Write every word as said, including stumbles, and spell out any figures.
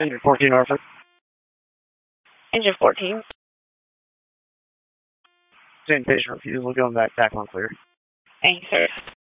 Engine fourteen, Norfolk. Engine fourteen. Same patient refusal, going back, back on clear. Thank you, sir.